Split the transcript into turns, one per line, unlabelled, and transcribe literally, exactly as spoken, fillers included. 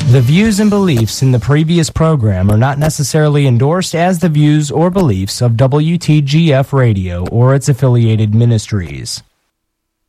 The views and beliefs in the previous program are not necessarily endorsed as the views or beliefs of W T G F Radio or its affiliated ministries.